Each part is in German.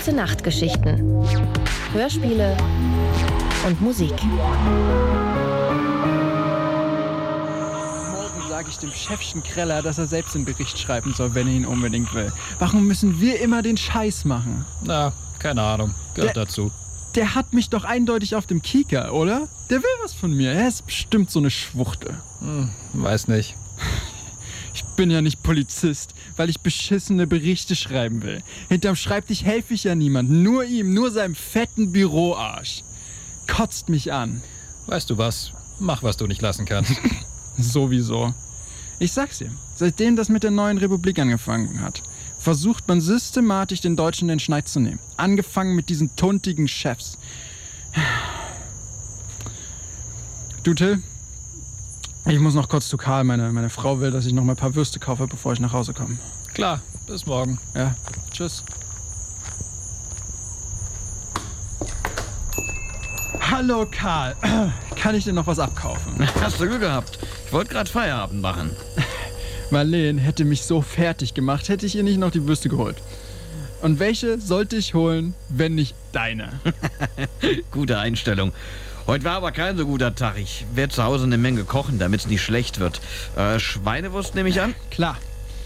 Gute Nachtgeschichten. Hörspiele und Musik. Morgen sage ich dem Chefchen Kreller, dass er selbst den Bericht schreiben soll, wenn er ihn unbedingt will. Warum müssen wir immer den Scheiß machen? Na, keine Ahnung. Gehört dazu. Der hat mich doch eindeutig auf dem Kieker, oder? Der will was von mir. Er ist bestimmt so eine Schwuchte. Weiß nicht. Ich bin ja nicht Polizist, weil ich beschissene Berichte schreiben will. Hinterm Schreibtisch helfe ich ja niemandem. Nur ihm, nur seinem fetten Büroarsch. Kotzt mich an. Weißt du was? Mach, was du nicht lassen kannst. Sowieso. Ich sag's dir, seitdem das mit der neuen Republik angefangen hat, versucht man systematisch den Deutschen den Schneid zu nehmen. Angefangen mit diesen tuntigen Chefs. Du, Till, ich muss noch kurz zu Karl. Meine Frau will, dass ich noch mal ein paar Würste kaufe, bevor ich nach Hause komme. Klar, bis morgen. Ja, tschüss. Hallo, Karl. Kann ich dir noch was abkaufen? Hast du Glück gehabt. Ich wollte gerade Feierabend machen. Marlene hätte mich so fertig gemacht, hätte ich ihr nicht noch die Würste geholt. Und welche sollte ich holen, wenn nicht deine? Gute Einstellung. Heute war aber kein so guter Tag. Ich werde zu Hause eine Menge kochen, damit es nicht schlecht wird. Schweinewurst nehme ich an? Klar.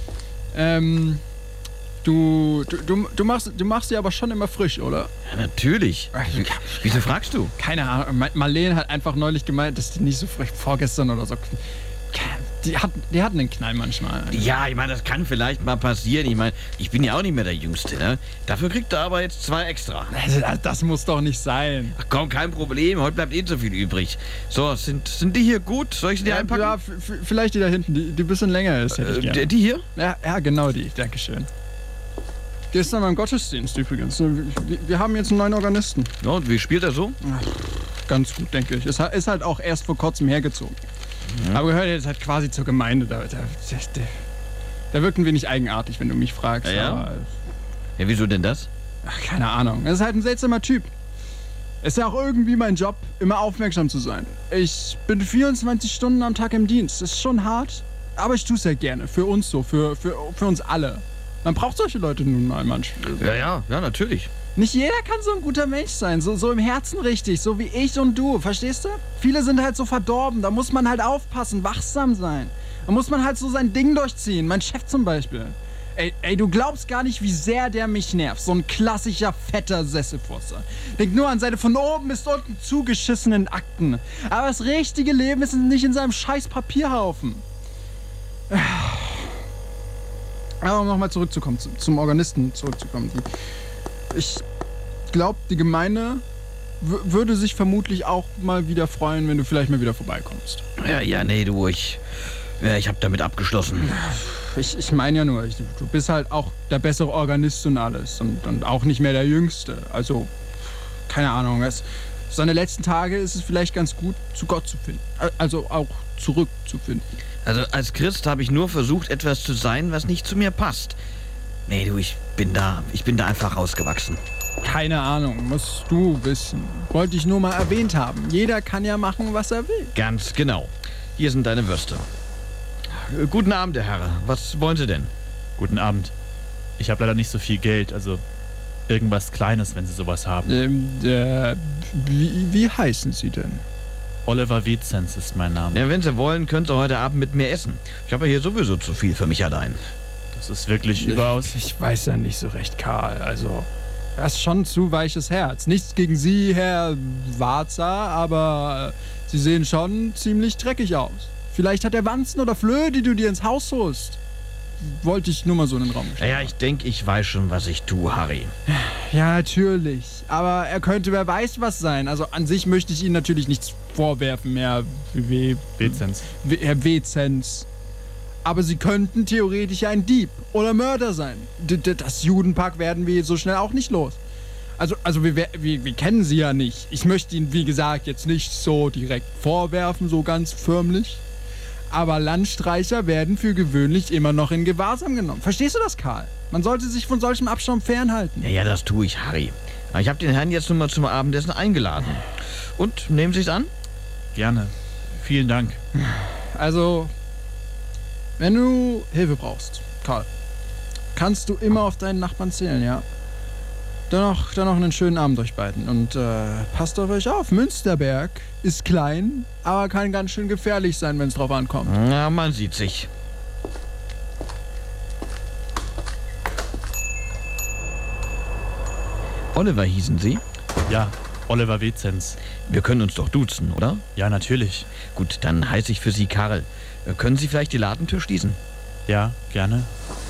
Du machst sie aber schon immer frisch, oder? Ja, natürlich. Wieso fragst du? Keine Ahnung. Marlene hat einfach neulich gemeint, dass die nicht so frisch, vorgestern oder so. Die hat einen Knall manchmal. Ja, ich meine, das kann vielleicht mal passieren. Ich meine, ich bin ja auch nicht mehr der Jüngste, ne? Dafür kriegt er aber jetzt 2 extra. Das muss doch nicht sein. Ach komm, kein Problem. Heute bleibt eh so viel übrig. So, sind die hier gut? Soll ich sie dir einpacken? Ja, vielleicht die da hinten, die ein bisschen länger ist, hätte ich gerne. Die hier? Ja, genau die. Dankeschön. Gestern beim Gottesdienst übrigens. Wir haben jetzt einen neuen Organisten. Ja, und wie spielt er so? Ganz gut, denke ich. Ist halt auch erst vor kurzem hergezogen. Aber gehört jetzt halt quasi zur Gemeinde. Da wirken wir nicht eigenartig, wenn du mich fragst. Ja? Aber, Ja, wieso denn das? keine Ahnung. Er ist halt ein seltsamer Typ. Ist ja auch irgendwie mein Job, immer aufmerksam zu sein. Ich bin 24 Stunden am Tag im Dienst. Ist schon hart, aber ich tue es ja gerne. Für uns so, für uns alle. Man braucht solche Leute nun mal manchmal. Ja, natürlich. Nicht jeder kann so ein guter Mensch sein, so im Herzen richtig, so wie ich und du, verstehst du? Viele sind halt so verdorben, da muss man halt aufpassen, wachsam sein. Da muss man halt so sein Ding durchziehen, mein Chef zum Beispiel. Ey, du glaubst gar nicht, wie sehr der mich nervt, so ein klassischer, fetter Sesselfurzer. Denk nur an seine von oben bis unten zugeschissenen Akten. Aber das richtige Leben ist nicht in seinem scheiß Papierhaufen. Aber um nochmal zurückzukommen, zum Organisten zurückzukommen. Ich glaube, die Gemeinde würde sich vermutlich auch mal wieder freuen, wenn du vielleicht mal wieder vorbeikommst. Ja, nee, du, ich habe damit abgeschlossen. Ich meine ja nur, du bist halt auch der bessere Organist und alles und auch nicht mehr der Jüngste. Also, keine Ahnung, seine letzten Tage ist es vielleicht ganz gut, zu Gott zu finden. Also auch zurückzufinden. Also als Christ habe ich nur versucht, etwas zu sein, was nicht zu mir passt. Nee, du, ich bin da einfach rausgewachsen. Keine Ahnung, musst du wissen. Wollte ich nur mal erwähnt haben. Jeder kann ja machen, was er will. Ganz genau. Hier sind deine Würste. Guten Abend, der Herr. Was wollen Sie denn? Guten Abend. Ich habe leider nicht so viel Geld, also irgendwas Kleines, wenn Sie sowas haben. Wie heißen Sie denn? Oliver Wezenz ist mein Name. Ja, wenn Sie wollen, können Sie heute Abend mit mir essen. Ich habe ja hier sowieso zu viel für mich allein. Das ist wirklich überaus... Ich weiß ja nicht so recht, Karl. Also, das ist schon ein zu weiches Herz. Nichts gegen Sie, Herr Warzer, aber Sie sehen schon ziemlich dreckig aus. Vielleicht hat er Wanzen oder Flöhe, die du dir ins Haus holst. Wollte ich nur mal so in den Raum stellen. Ja, ich denke, ich weiß schon, was ich tue, Harry. Ja, natürlich. Aber er könnte wer weiß was sein. Also an sich möchte ich Ihnen natürlich nichts vorwerfen, Herr Wezenz. Herr Wezenz. Aber Sie könnten theoretisch ein Dieb oder Mörder sein. Das Judenpack werden wir so schnell auch nicht los. Also wir kennen Sie ja nicht. Ich möchte Ihnen, wie gesagt, jetzt nicht so direkt vorwerfen, so ganz förmlich. Aber Landstreicher werden für gewöhnlich immer noch in Gewahrsam genommen. Verstehst du das, Karl? Man sollte sich von solchem Abschaum fernhalten. Ja, das tue ich, Harry. Aber ich habe den Herrn jetzt nun mal zum Abendessen eingeladen. Und, nehmen Sie es an? Gerne. Vielen Dank. Also, wenn du Hilfe brauchst, Karl, kannst du immer auf deinen Nachbarn zählen, ja? Dann noch einen schönen Abend euch beiden. Und passt auf euch auf. Münsterberg ist klein, aber kann ganz schön gefährlich sein, wenn es drauf ankommt. Na, man sieht sich. Oliver hießen Sie? Ja, Oliver Wezenz. Wir können uns doch duzen, oder? Ja, natürlich. Gut, dann heiße ich für Sie Karl. Können Sie vielleicht die Ladentür schließen? Ja, gerne.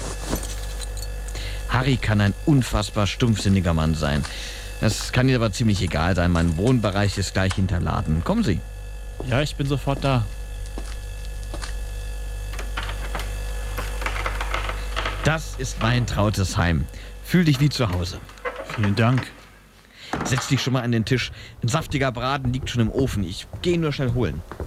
Harry kann ein unfassbar stumpfsinniger Mann sein. Das kann Ihnen aber ziemlich egal sein. Mein Wohnbereich ist gleich hinter Laden. Kommen Sie. Ja, ich bin sofort da. Das ist mein trautes Heim. Fühl dich wie zu Hause. Vielen Dank. Setz dich schon mal an den Tisch. Ein saftiger Braten liegt schon im Ofen. Ich gehe nur schnell holen.